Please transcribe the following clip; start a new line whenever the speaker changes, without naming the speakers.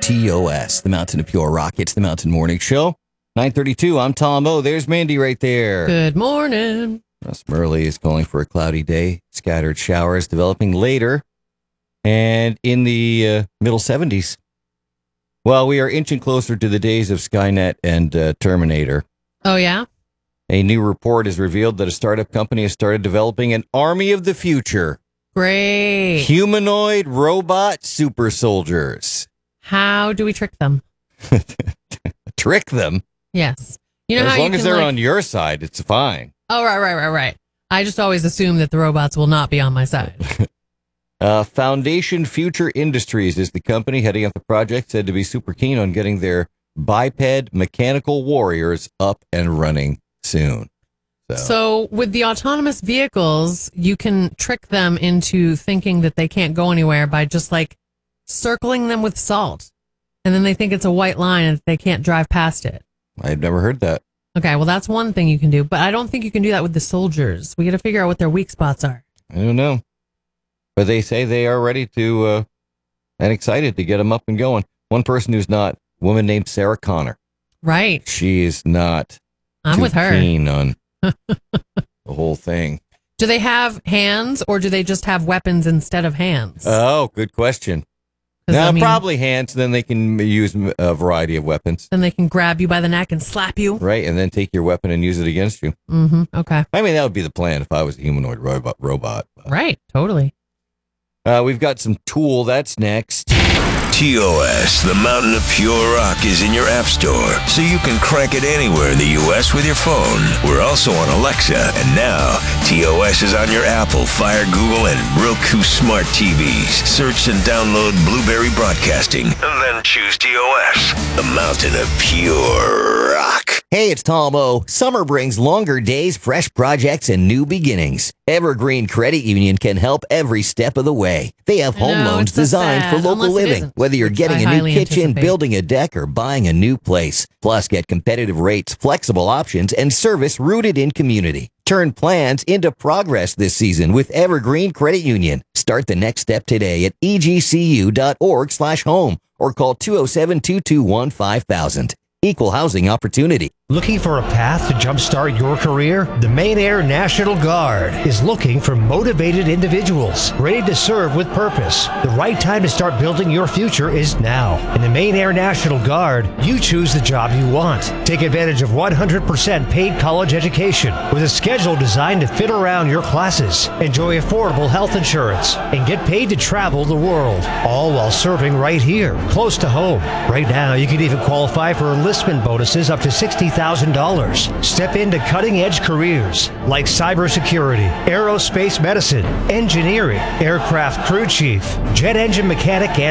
TOS, the Mountain of Pure Rock. It's the Mountain Morning Show. 9:32, I'm Tom O. There's Mandy right there.
Good morning.
Russ Murley is calling for a cloudy day. Scattered showers developing later and in the middle 70s. Well, we are inching closer to the days of Skynet and Terminator.
Oh, yeah?
A new report has revealed that a startup company has started developing an army of the future.
Great.
Humanoid robot super soldiers.
How do we trick them?
Trick them?
Yes. You know
as
how
long
you
as
can,
they're on your side, it's fine.
Oh, right. I just always assume that the robots will not be on my side.
Foundation Future Industries is the company heading up the project, said to be super keen on getting their biped mechanical warriors up and running soon.
So with the autonomous vehicles, you can trick them into thinking that they can't go anywhere by just like circling them with salt. And then they think it's a white line and they can't drive past it.
I've never heard that.
Okay, well, that's one thing you can do. But I don't think you can do that with the soldiers. We got to figure out what their weak spots are.
I don't know. But they say they are ready to and excited to get them up and going. One person who's not, a woman named Sarah Connor.
Right.
She is not
I'm with her.
keen on the whole thing.
Do they have hands or do they just have weapons instead of hands?
Oh, good question. No, probably hands. Then they can use a variety of weapons.
Then they can grab you by the neck and slap you.
Right, and then take your weapon and use it against you.
Mm-hmm. Okay.
I mean, that would be the plan if I was a humanoid robot.
Right, totally.
We've got some Tool. That's next.
TOS, the Mountain of Pure Rock, is in your app store, so you can crank it anywhere in the U.S. with your phone. We're also on Alexa, and now TOS is on your Apple, Fire, Google, and Roku smart TVs. Search and download Blueberry Broadcasting, and then choose TOS, the Mountain of Pure Rock.
Hey, it's Tom O. Summer brings longer days, fresh projects, and new beginnings. Evergreen Credit Union can help every step of the way. They have home loans designed for local living, whether you're getting a new kitchen, building a deck, or buying a new place. Plus, get competitive rates, flexible options, and service rooted in community. Turn plans into progress this season with Evergreen Credit Union. Start the next step today at egcu.org/home or call 207-221-5000. Equal housing opportunity.
Looking for a path to jumpstart your career? The Maine Air National Guard is looking for motivated individuals ready to serve with purpose. The right time to start building your future is now. In the Maine Air National Guard, you choose the job you want. Take advantage of 100% paid college education with a schedule designed to fit around your classes. Enjoy affordable health insurance and get paid to travel the world, all while serving right here, close to home. Right now, you can even qualify for enlistment bonuses up to $60,000. Step into cutting-edge careers like cybersecurity, aerospace medicine, engineering, aircraft crew chief, jet engine mechanic, and